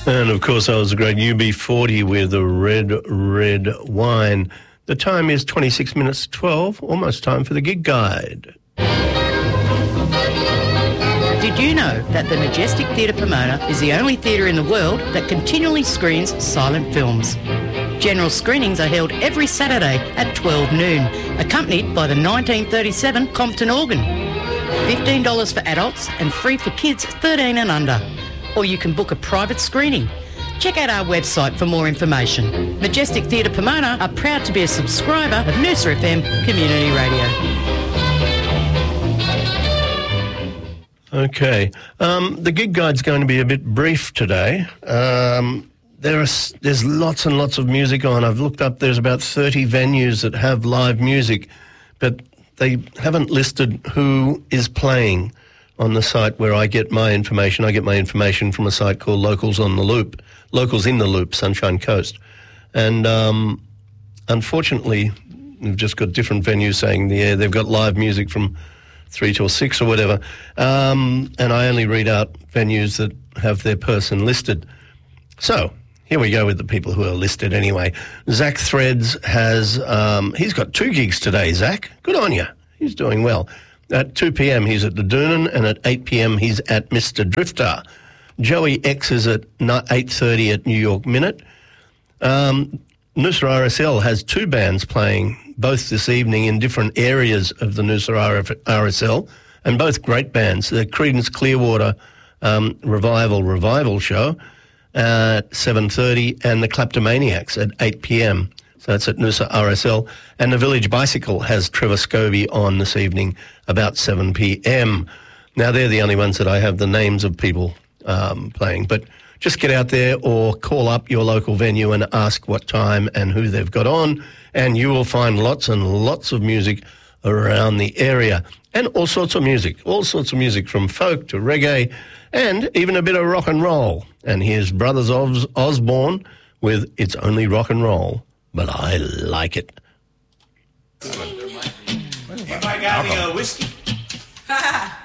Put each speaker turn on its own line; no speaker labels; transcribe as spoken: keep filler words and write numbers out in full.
And, of course, I was a great U B forty with a red, red wine. The time is twenty-six minutes to twelve, almost time for the gig guide.
Did you know that the Majestic Theatre Pomona is the only theatre in the world that continually screens silent films? General screenings are held every Saturday at twelve noon, accompanied by the nineteen thirty-seven Compton organ. fifteen dollars for adults and free for kids thirteen and under. Or you can book a private screening. Check out our website for more information. Majestic Theatre Pomona are proud to be a subscriber of Noosa F M Community Radio.
Okay. Um, the gig guide's going to be a bit brief today. Um, there are, there's lots and lots of music on. I've looked up, there's about thirty venues that have live music, but they haven't listed who is playing on the site where I get my information. I get my information from a site called Locals on the Loop, Locals in the Loop, Sunshine Coast. And um, unfortunately, we've just got different venues saying yeah, they've got live music from three till six or whatever. Um, and I only read out venues that have their person listed. So here we go with the people who are listed anyway. Zach Threads has, um, he's got two gigs today, Zach. Good on you. He's doing well. At two p.m. he's at the Doonan, and at eight p.m. he's at Mister Drifter. Joey X is at eight thirty at New York Minute. Um, Noosa R S L has two bands playing both this evening in different areas of the Noosa R S L, and both great bands. The Creedence Clearwater um, Revival Revival Show at seven thirty, and the Kleptomaniacs at eight p.m. So that's at Noosa R S L. And the Village Bicycle has Trevor Scobie on this evening about seven p.m. Now, they're the only ones that I have the names of people um, playing. But just get out there or call up your local venue and ask what time and who they've got on, and you will find lots and lots of music around the area. And all sorts of music, all sorts of music from folk to reggae and even a bit of rock and roll. And here's Brothers Os- Osborne with It's Only Rock and Roll, but I like it.
Anybody got any uh, whiskey?